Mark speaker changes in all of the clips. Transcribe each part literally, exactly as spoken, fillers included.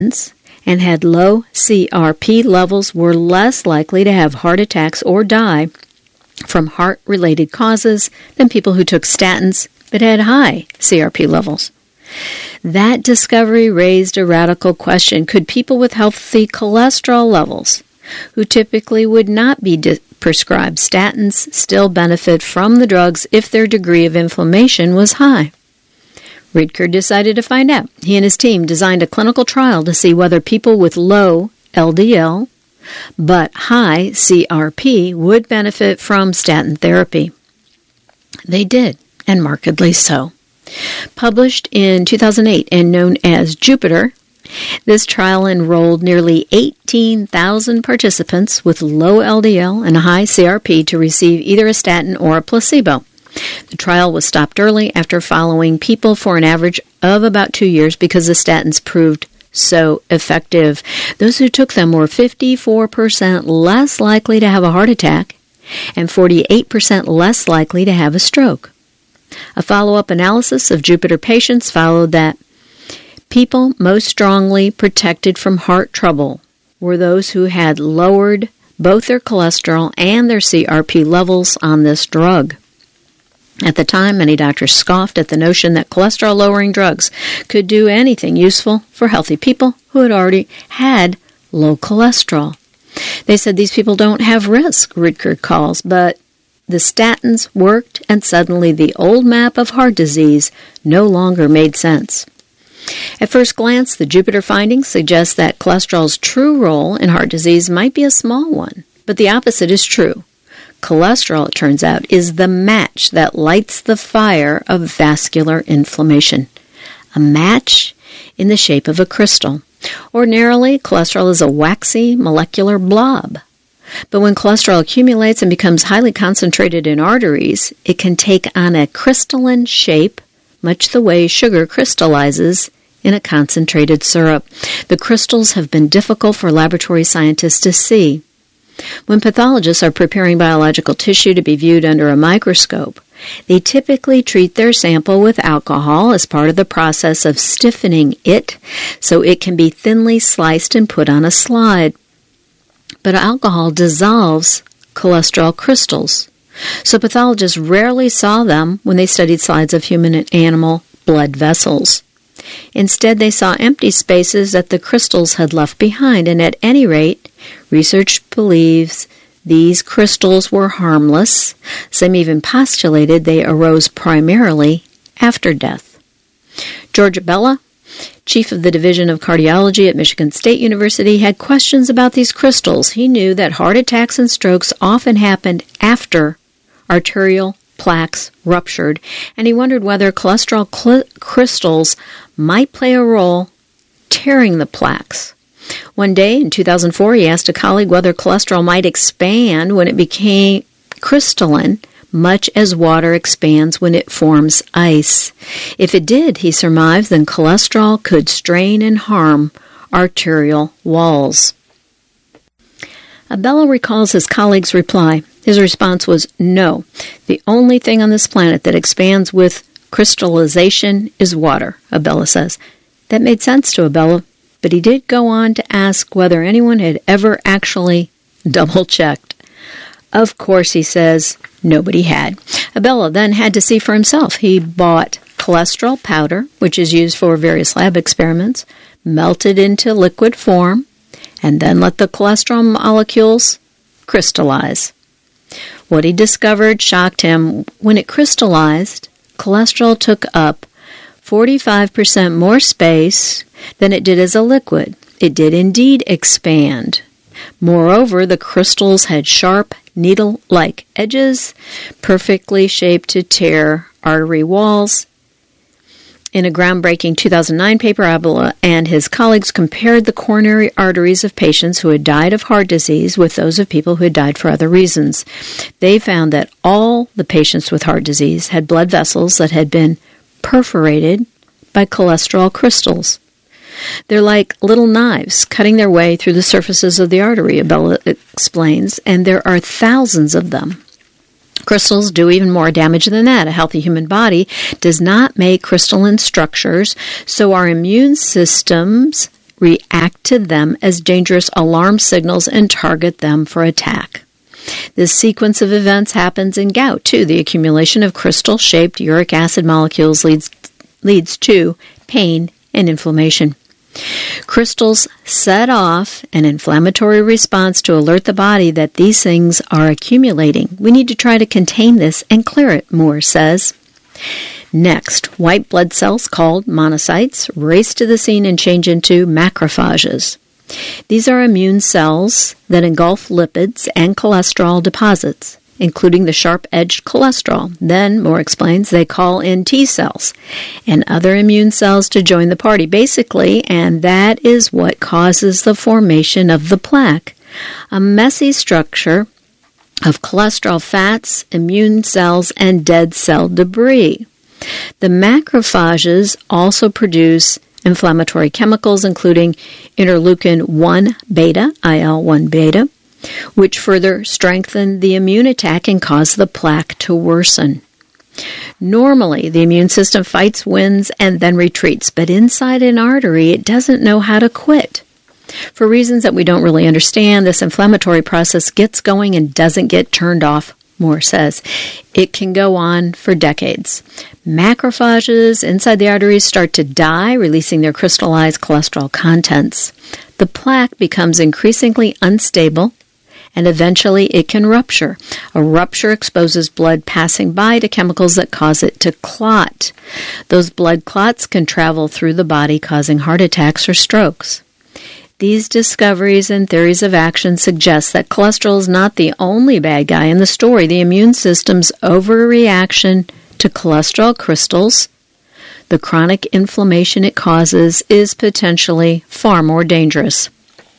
Speaker 1: and had low C R P levels were less likely to have heart attacks or die from heart-related causes than people who took statins but had high C R P levels. That discovery raised a radical question. Could people with healthy cholesterol levels, who typically would not be di- prescribed statins, still benefit from the drugs if their degree of inflammation was high? Ridker decided to find out. He and his team designed a clinical trial to see whether people with low L D L but high C R P would benefit from statin therapy. They did, and markedly so. Published in two thousand eight and known as Jupiter, this trial enrolled nearly eighteen thousand participants with low L D L and high C R P to receive either a statin or a placebo. The trial was stopped early after following people for an average of about two years because the statins proved so effective. Those who took them were fifty-four percent less likely to have a heart attack and forty-eight percent less likely to have a stroke. A follow-up analysis of Jupiter patients followed that people most strongly protected from heart trouble were those who had lowered both their cholesterol and their C R P levels on this drug. At the time, many doctors scoffed at the notion that cholesterol-lowering drugs could do anything useful for healthy people who had already had low cholesterol. They said these people don't have risk, Ridker calls, but the statins worked, and suddenly the old map of heart disease no longer made sense. At first glance, the Jupiter findings suggest that cholesterol's true role in heart disease might be a small one, but the opposite is true. Cholesterol, it turns out, is the match that lights the fire of vascular inflammation. A match in the shape of a crystal. Ordinarily, cholesterol is a waxy molecular blob. But when cholesterol accumulates and becomes highly concentrated in arteries, it can take on a crystalline shape, much the way sugar crystallizes in a concentrated syrup. The crystals have been difficult for laboratory scientists to see. When pathologists are preparing biological tissue to be viewed under a microscope, they typically treat their sample with alcohol as part of the process of stiffening it so it can be thinly sliced and put on a slide. But alcohol dissolves cholesterol crystals, so pathologists rarely saw them when they studied slides of human and animal blood vessels. Instead, they saw empty spaces that the crystals had left behind, and at any rate, research believes these crystals were harmless. Some even postulated they arose primarily after death. George Abella, chief of the Division of Cardiology at Michigan State University, had questions about these crystals. He knew that heart attacks and strokes often happened after arterial plaques ruptured, and he wondered whether cholesterol cl- crystals might play a role tearing the plaques. One day in two thousand four, he asked a colleague whether cholesterol might expand when it became crystalline, much as water expands when it forms ice. If it did, he surmised, then cholesterol could strain and harm arterial walls. Abella recalls his colleague's reply. His response was, no, the only thing on this planet that expands with crystallization is water, Abella says. That made sense to Abella, but he did go on to ask whether anyone had ever actually double-checked. Of course, he says, nobody had. Abella then had to see for himself. He bought cholesterol powder, which is used for various lab experiments, melted into liquid form, and then let the cholesterol molecules crystallize. What he discovered shocked him. When it crystallized, cholesterol took up forty-five percent more space than it did as a liquid. It did indeed expand. Moreover, the crystals had sharp, needle-like edges, perfectly shaped to tear artery walls. In a groundbreaking two thousand nine paper, Abella and his colleagues compared the coronary arteries of patients who had died of heart disease with those of people who had died for other reasons. They found that all the patients with heart disease had blood vessels that had been perforated by cholesterol crystals. They're like little knives cutting their way through the surfaces of the artery, Abella explains, and there are thousands of them. Crystals do even more damage than that. A healthy human body does not make crystalline structures, so our immune systems react to them as dangerous alarm signals and target them for attack. This sequence of events happens in gout, too. The accumulation of crystal-shaped uric acid molecules leads, leads to pain and inflammation. Crystals set off an inflammatory response to alert the body that these things are accumulating. We need to try to contain this and clear it, Moore says. Next, white blood cells called monocytes race to the scene and change into macrophages. These are immune cells that engulf lipids and cholesterol deposits, including the sharp-edged cholesterol. Then, Moore explains, they call in T cells and other immune cells to join the party, basically, and that is what causes the formation of the plaque, a messy structure of cholesterol, fats, immune cells, and dead cell debris. The macrophages also produce inflammatory chemicals, including interleukin one beta, I L one beta, which further strengthen the immune attack and cause the plaque to worsen. Normally, the immune system fights, wins, and then retreats, but inside an artery, it doesn't know how to quit. For reasons that we don't really understand, this inflammatory process gets going and doesn't get turned off, Moore says. It can go on for decades. Macrophages inside the arteries start to die, releasing their crystallized cholesterol contents. The plaque becomes increasingly unstable, and eventually it can rupture. A rupture exposes blood passing by to chemicals that cause it to clot. Those blood clots can travel through the body, causing heart attacks or strokes. These discoveries and theories of action suggest that cholesterol is not the only bad guy in the story. The immune system's overreaction to cholesterol crystals, the chronic inflammation it causes, is potentially far more dangerous.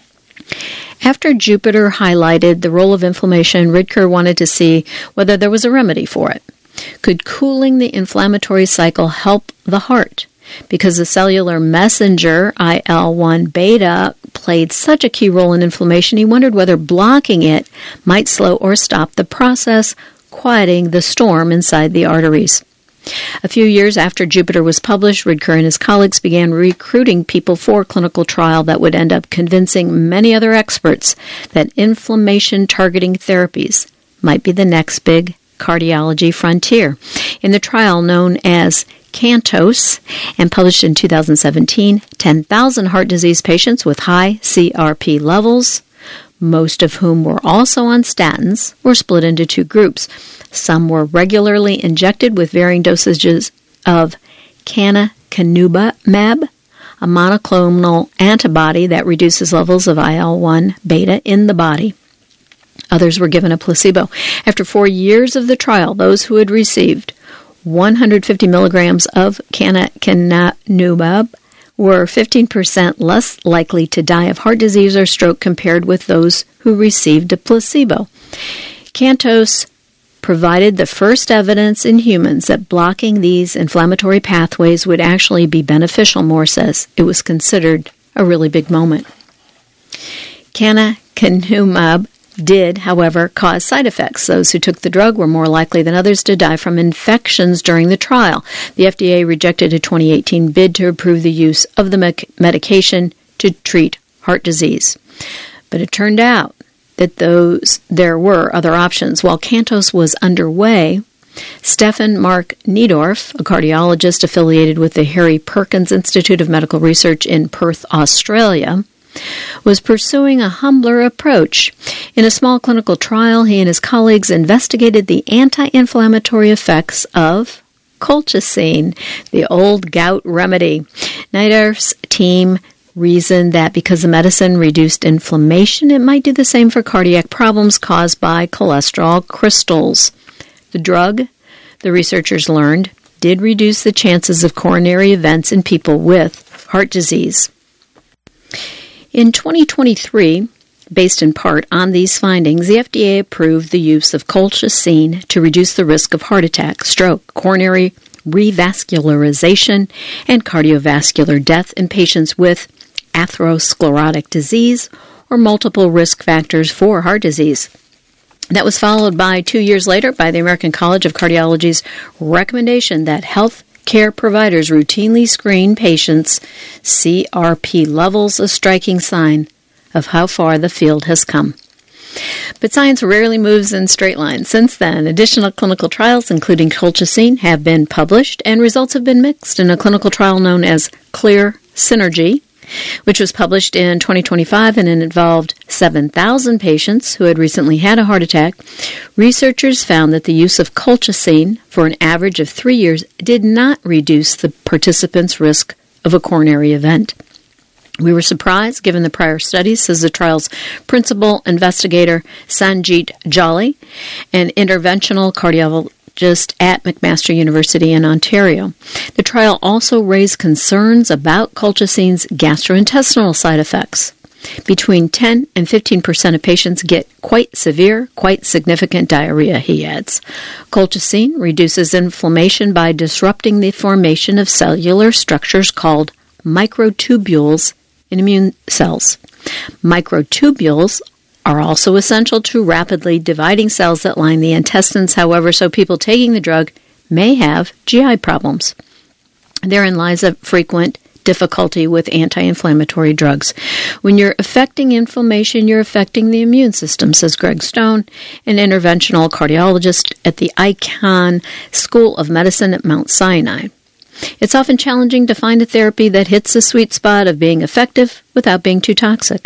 Speaker 1: After Jupiter highlighted the role of inflammation, Ridker wanted to see whether there was a remedy for it. Could cooling the inflammatory cycle help the heart? Because the cellular messenger, I L one beta, played such a key role in inflammation, he wondered whether blocking it might slow or stop the process, quieting the storm inside the arteries. A few years after Jupiter was published, Ridker and his colleagues began recruiting people for a clinical trial that would end up convincing many other experts that inflammation-targeting therapies might be the next big cardiology frontier. In the trial known as CANTOS, and published in two thousand seventeen, ten thousand heart disease patients with high C R P levels, most of whom were also on statins, were split into two groups. Some were regularly injected with varying dosages of canakinumab, a monoclonal antibody that reduces levels of I L one beta in the body. Others were given a placebo. After four years of the trial, those who had received one hundred fifty milligrams of canakinumab were fifteen percent less likely to die of heart disease or stroke compared with those who received a placebo. CANTOS provided the first evidence in humans that blocking these inflammatory pathways would actually be beneficial, Moore says. It was considered a really big moment. Canakinumab did, however, cause side effects. Those who took the drug were more likely than others to die from infections during the trial. The F D A rejected a twenty eighteen bid to approve the use of the me- medication to treat heart disease. But it turned out that those there were other options. While CANTOS was underway, Stefan Mark Niedorf, a cardiologist affiliated with the Harry Perkins Institute of Medical Research in Perth, Australia, was pursuing a humbler approach. In a small clinical trial, he and his colleagues investigated the anti-inflammatory effects of colchicine, the old gout remedy. Niedorf's team reasoned that because the medicine reduced inflammation, it might do the same for cardiac problems caused by cholesterol crystals. The drug, the researchers learned, did reduce the chances of coronary events in people with heart disease. In twenty twenty-three, based in part on these findings, the F D A approved the use of colchicine to reduce the risk of heart attack, stroke, coronary revascularization, and cardiovascular death in patients with atherosclerotic disease or multiple risk factors for heart disease. That was followed by two years later by the American College of Cardiology's recommendation that health care providers routinely screen patients' C R P levels, a striking sign of how far the field has come. But science rarely moves in straight lines. Since then, additional clinical trials, including colchicine, have been published, and results have been mixed. In a clinical trial known as Clear Synergy, which was published in twenty twenty-five and it involved seven thousand patients who had recently had a heart attack, researchers found that the use of colchicine for an average of three years did not reduce the participants' risk of a coronary event. We were surprised, given the prior studies, says the trial's principal investigator, Sanjit Jolly, an interventional cardiologist at McMaster University in Ontario. The trial also raised concerns about colchicine's gastrointestinal side effects. Between ten and fifteen percent of patients get quite severe, quite significant diarrhea, he adds. Colchicine reduces inflammation by disrupting the formation of cellular structures called microtubules in immune cells. Microtubules are also essential to rapidly dividing cells that line the intestines, however, so people taking the drug may have G I problems. Therein lies a frequent difficulty with anti-inflammatory drugs. When you're affecting inflammation, you're affecting the immune system, says Greg Stone, an interventional cardiologist at the Icahn School of Medicine at Mount Sinai. It's often challenging to find a therapy that hits the sweet spot of being effective without being too toxic.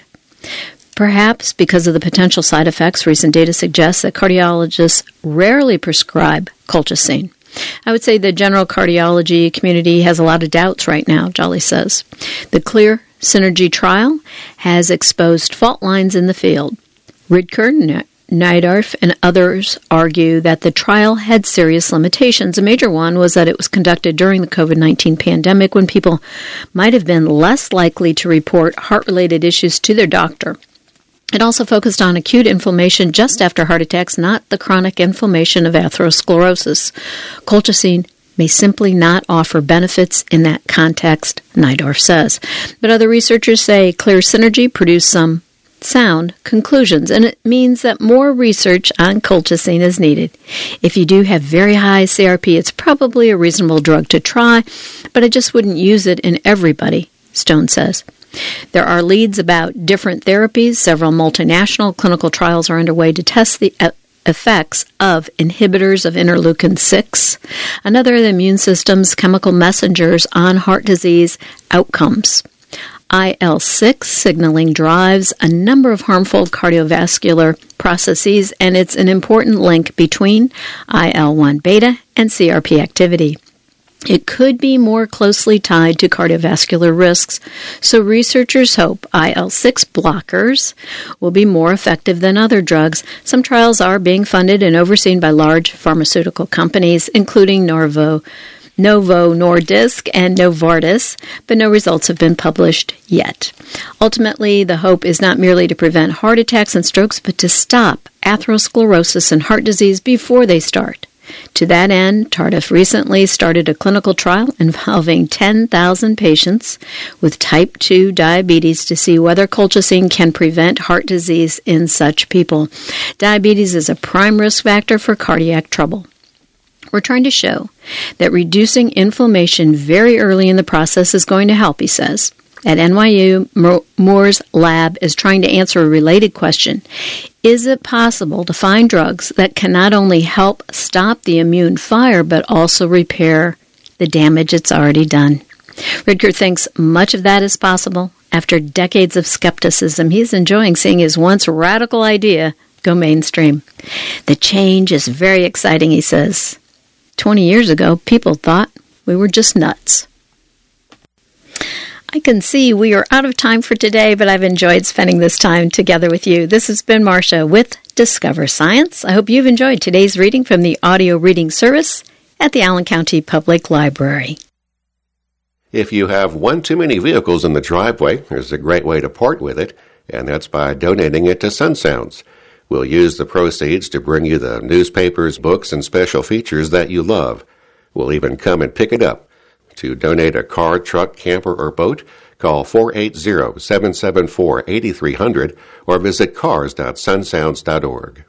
Speaker 1: Perhaps because of the potential side effects, recent data suggests that cardiologists rarely prescribe colchicine. I would say the general cardiology community has a lot of doubts right now, Jolly says. The Clear Synergy trial has exposed fault lines in the field. Ridker, Neidorf, and others argue that the trial had serious limitations. A major one was that it was conducted during the covid nineteen pandemic when people might have been less likely to report heart-related issues to their doctor. It also focused on acute inflammation just after heart attacks, not the chronic inflammation of atherosclerosis. Colchicine may simply not offer benefits in that context, Neidorf says. But other researchers say Clear Synergy produced some sound conclusions, and it means that more research on colchicine is needed. If you do have very high C R P, it's probably a reasonable drug to try, but I just wouldn't use it in everybody, Stone says. There are leads about different therapies. Several multinational clinical trials are underway to test the effects of inhibitors of interleukin six, another of the immune system's chemical messengers, on heart disease outcomes. I L six signaling drives a number of harmful cardiovascular processes, and it's an important link between I L one beta and C R P activity. It could be more closely tied to cardiovascular risks, so researchers hope I L six blockers will be more effective than other drugs. Some trials are being funded and overseen by large pharmaceutical companies, including Novo, Novo Nordisk and Novartis, but no results have been published yet. Ultimately, the hope is not merely to prevent heart attacks and strokes, but to stop atherosclerosis and heart disease before they start. To that end, Tardif recently started a clinical trial involving ten thousand patients with type two diabetes to see whether colchicine can prevent heart disease in such people. Diabetes is a prime risk factor for cardiac trouble. We're trying to show that reducing inflammation very early in the process is going to help, he says. At N Y U, Moore's lab is trying to answer a related question. Is it possible to find drugs that can not only help stop the immune fire, but also repair the damage it's already done? Ridker thinks much of that is possible. After decades of skepticism, he's enjoying seeing his once radical idea go mainstream. The change is very exciting, he says. Twenty years ago, people thought we were just nuts. I can see we are out of time for today, but I've enjoyed spending this time together with you. This has been Marcia with Discover Science. I hope you've enjoyed today's reading from the audio reading service at the Allen County Public Library.
Speaker 2: If you have one too many vehicles in the driveway, there's a great way to part with it, and that's by donating it to Sun Sounds. We'll use the proceeds to bring you the newspapers, books, and special features that you love. We'll even come and pick it up. To donate a car, truck, camper, or boat, call four eight zero, seven seven four, eight three zero zero or visit cars dot sun sounds dot org.